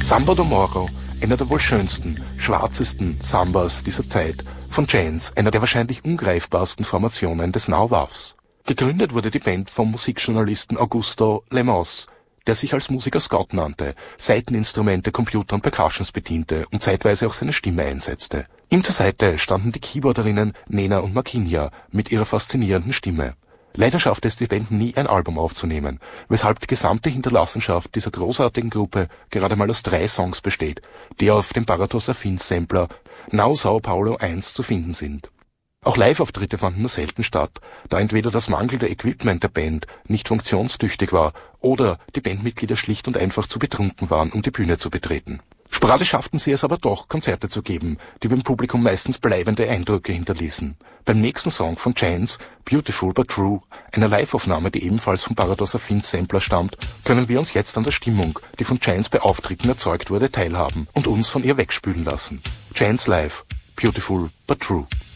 Samba do Moro, einer der wohl schönsten, schwarzesten Sambas dieser Zeit, von Chance, einer der wahrscheinlich ungreifbarsten Formationen des Now-Wavs. Gegründet wurde die Band vom Musikjournalisten Augusto Lemos, der sich als Musiker-Scout nannte, Saiteninstrumente, Computer und Percussions bediente und zeitweise auch seine Stimme einsetzte. Ihm zur Seite standen die Keyboarderinnen Nena und Marquinha mit ihrer faszinierenden Stimme. Leider schaffte es die Band nie, ein Album aufzunehmen, weshalb die gesamte Hinterlassenschaft dieser großartigen Gruppe gerade mal aus 3 Songs besteht, die auf dem Baratos Affin-Sampler Now Sao Paulo 1 zu finden sind. Auch Live-Auftritte fanden nur selten statt, da entweder das mangelnde Equipment der Band nicht funktionstüchtig war oder die Bandmitglieder schlicht und einfach zu betrunken waren, um die Bühne zu betreten. Sporadisch schafften sie es aber doch, Konzerte zu geben, die beim Publikum meistens bleibende Eindrücke hinterließen. Beim nächsten Song von Chance, Beautiful but True, einer Live-Aufnahme, die ebenfalls vom Baratos Affin-Sampler stammt, können wir uns jetzt an der Stimmung, die von Chance bei Auftritten erzeugt wurde, teilhaben und uns von ihr wegspülen lassen. Chance live, Beautiful but True.